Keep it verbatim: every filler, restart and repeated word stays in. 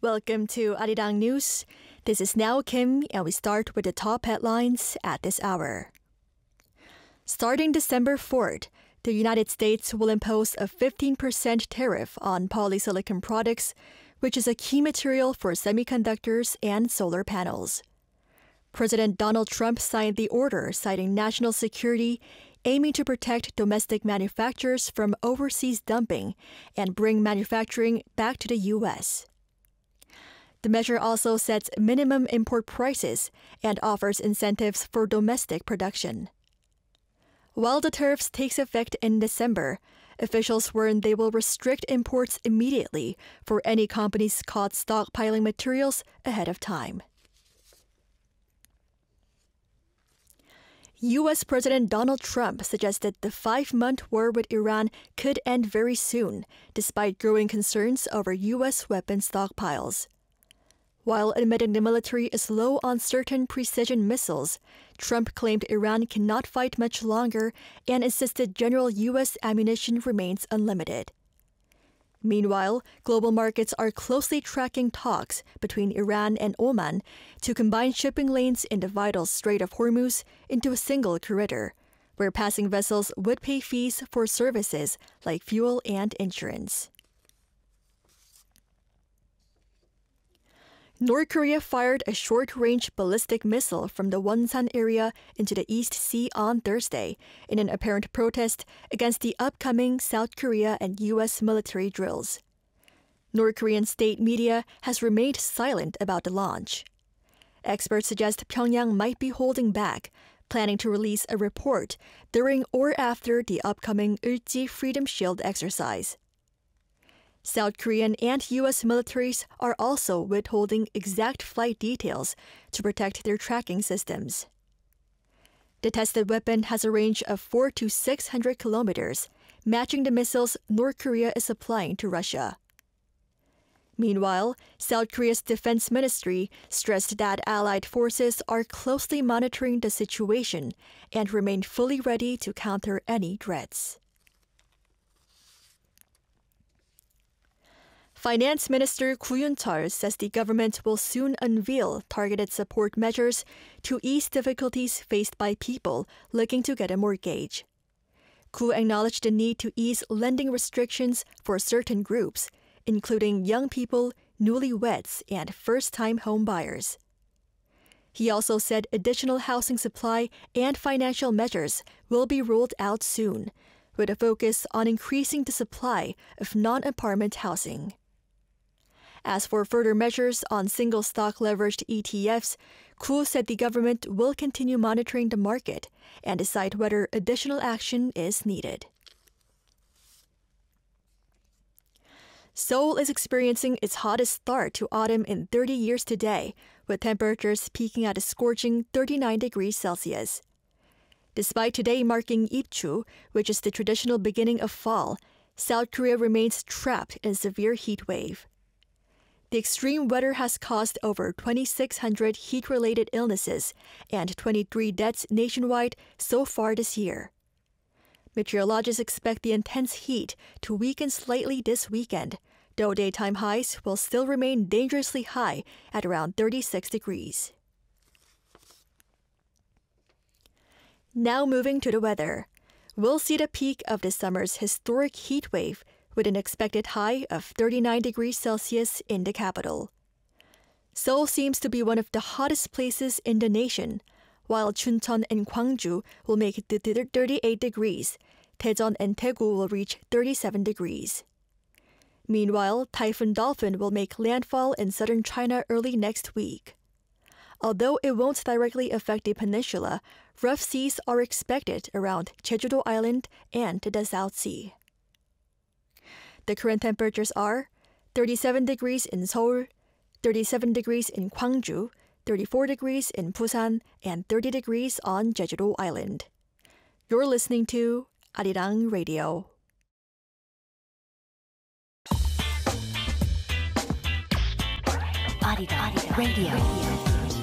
Welcome to Arirang News. This is Now Kim, and we start with the top headlines at this hour. Starting December fourth, the United States will impose a fifteen percent tariff on polysilicon products, which is a key material for semiconductors and solar panels. President Donald Trump signed the order citing national security, aiming to protect domestic manufacturers from overseas dumping and bring manufacturing back to the U S. The measure also sets minimum import prices and offers incentives for domestic production. While the tariffs takes effect in December, officials warn they will restrict imports immediately for any companies caught stockpiling materials ahead of time. U S. President Donald Trump suggested the five-month war with Iran could end very soon, despite growing concerns over U S weapon stockpiles. While admitting the military is low on certain precision missiles, Trump claimed Iran cannot fight much longer and insisted general U S ammunition remains unlimited. Meanwhile, global markets are closely tracking talks between Iran and Oman to combine shipping lanes in the vital Strait of Hormuz into a single corridor, where passing vessels would pay fees for services like fuel and insurance. North Korea fired a short-range ballistic missile from the Wonsan area into the East Sea on Thursday in an apparent protest against the upcoming South Korea and U S military drills. North Korean state media has remained silent about the launch. Experts suggest Pyongyang might be holding back, planning to release a report during or after the upcoming Ulji Freedom Shield exercise. South Korean and U S militaries are also withholding exact flight details to protect their tracking systems. The tested weapon has a range of four to six hundred kilometers, matching the missiles North Korea is supplying to Russia. Meanwhile, South Korea's defense ministry stressed that allied forces are closely monitoring the situation and remain fully ready to counter any threats. Finance Minister Koo Yoon-chol says the government will soon unveil targeted support measures to ease difficulties faced by people looking to get a mortgage. Koo acknowledged the need to ease lending restrictions for certain groups, including young people, newlyweds, and first-time home buyers. He also said additional housing supply and financial measures will be rolled out soon, with a focus on increasing the supply of non-apartment housing. As for further measures on single-stock leveraged E T Fs, Koo said the government will continue monitoring the market and decide whether additional action is needed. Seoul is experiencing its hottest start to autumn in thirty years today, with temperatures peaking at a scorching thirty-nine degrees Celsius. Despite today marking Ipchu, which is the traditional beginning of fall, South Korea remains trapped in a severe heat wave. The extreme weather has caused over twenty-six hundred heat-related illnesses and twenty-three deaths nationwide so far this year. Meteorologists expect the intense heat to weaken slightly this weekend, though daytime highs will still remain dangerously high at around thirty-six degrees. Now moving to the weather. We'll see the peak of this summer's historic heat wave with an expected high of thirty-nine degrees Celsius in the capital. Seoul seems to be one of the hottest places in the nation, while Chuncheon and Gwangju will make it to thirty-eight degrees. Daejeon and Daegu will reach thirty-seven degrees. Meanwhile, Typhoon Dolphin will make landfall in southern China early next week. Although it won't directly affect the peninsula, rough seas are expected around Jeju-do Island and the South Sea. The current temperatures are thirty-seven degrees in Seoul, thirty-seven degrees in Gwangju, thirty-four degrees in Busan, and thirty degrees on Jeju-do Island. You're listening to Arirang Radio. Arirang Radio.